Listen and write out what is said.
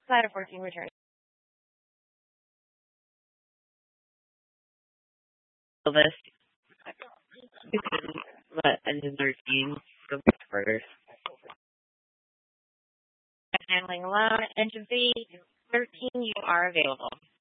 Flight of 14 return. Elvis, you can let engine 13 go back to first. Handling alone. Engine B 13, you are available.